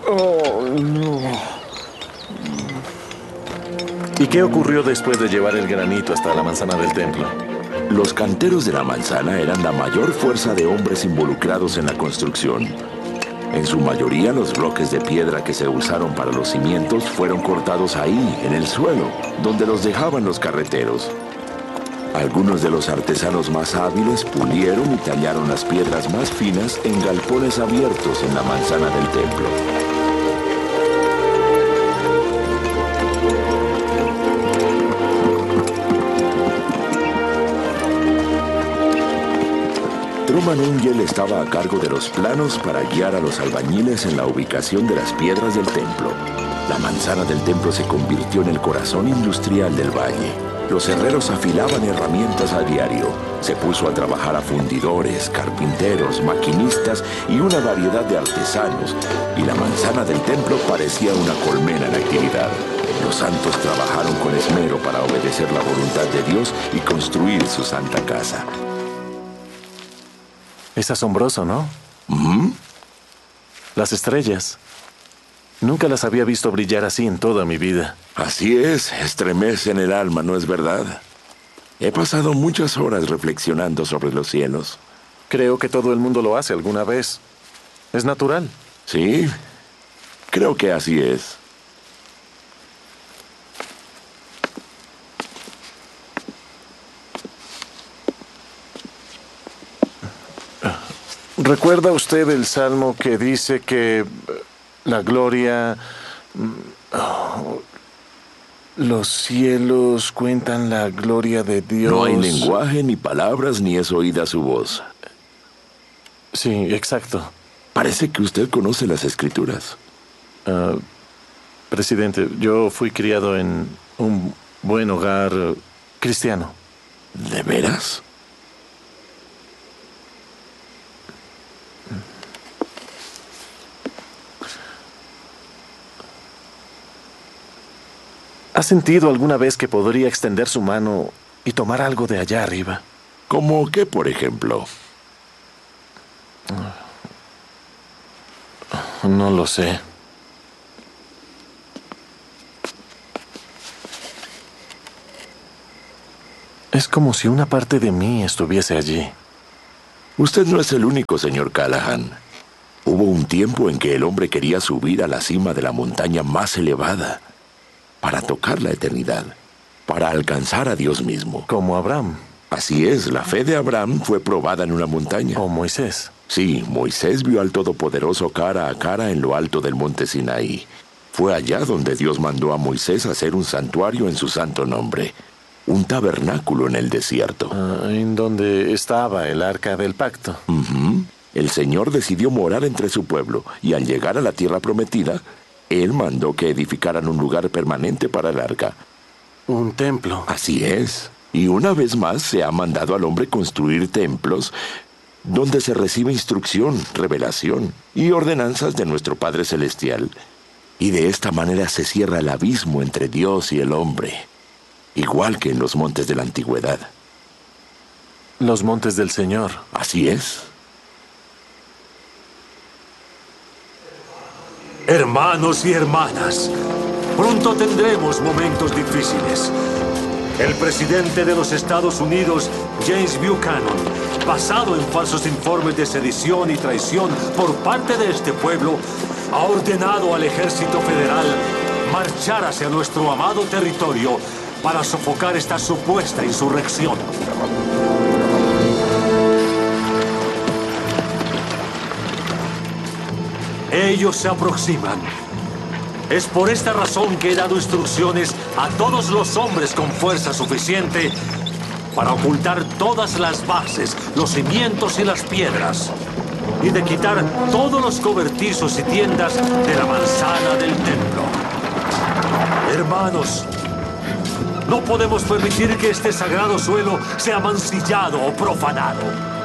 Oh, no. ¿Y qué ocurrió después de llevar el granito hasta la manzana del templo? Los canteros de la manzana eran la mayor fuerza de hombres involucrados en la construcción. En su mayoría, los bloques de piedra que se usaron para los cimientos fueron cortados ahí, en el suelo, donde los dejaban los carreteros. Algunos de los artesanos más hábiles pulieron y tallaron las piedras más finas en galpones abiertos en la manzana del templo. Truman Ungel estaba a cargo de los planos para guiar a los albañiles en la ubicación de las piedras del templo. La manzana del templo se convirtió en el corazón industrial del valle. Los herreros afilaban herramientas a diario. Se puso a trabajar a fundidores, carpinteros, maquinistas y una variedad de artesanos. Y la manzana del templo parecía una colmena en actividad. Los santos trabajaron con esmero para obedecer la voluntad de Dios y construir su santa casa. Es asombroso, ¿no? ¿Mm? Las estrellas. Nunca las había visto brillar así en toda mi vida. Así es, estremecen el alma, ¿no es verdad? He pasado muchas horas reflexionando sobre los cielos. Creo que todo el mundo lo hace alguna vez. Es natural. Sí, creo que así es. ¿Recuerda usted el salmo que dice que la gloria... los cielos cuentan la gloria de Dios? No hay lenguaje, ni palabras, ni es oída su voz. Sí, exacto. Parece que usted conoce las escrituras. Presidente, yo fui criado en un buen hogar cristiano. ¿De veras? ¿Ha sentido alguna vez que podría extender su mano y tomar algo de allá arriba? ¿Cómo qué, por ejemplo? No lo sé. Es como si una parte de mí estuviese allí. Usted no es el único, señor Callahan. Hubo un tiempo en que el hombre quería subir a la cima de la montaña más elevada para tocar la eternidad, para alcanzar a Dios mismo. Como Abraham. Así es, la fe de Abraham fue probada en una montaña. O Moisés. Sí, Moisés vio al Todopoderoso cara a cara en lo alto del monte Sinaí. Fue allá donde Dios mandó a Moisés hacer un santuario en su santo nombre, un tabernáculo en el desierto. En donde estaba el arca del pacto. El Señor decidió morar entre su pueblo, y al llegar a la tierra prometida, Él mandó que edificaran un lugar permanente para el arca. Un templo. Así es. Y una vez más se ha mandado al hombre construir templos donde se recibe instrucción, revelación y ordenanzas de nuestro Padre Celestial. Y de esta manera se cierra el abismo entre Dios y el hombre, igual que en los montes de la antigüedad. Los montes del Señor. Así es. Hermanos y hermanas, pronto tendremos momentos difíciles. El presidente de los Estados Unidos, James Buchanan, basado en falsos informes de sedición y traición por parte de este pueblo, ha ordenado al ejército federal marchar hacia nuestro amado territorio para sofocar esta supuesta insurrección. Ellos se aproximan. Es por esta razón que he dado instrucciones a todos los hombres con fuerza suficiente para ocultar todas las bases, los cimientos y las piedras, y de quitar todos los cobertizos y tiendas de la manzana del templo. Hermanos, no podemos permitir que este sagrado suelo sea mancillado o profanado.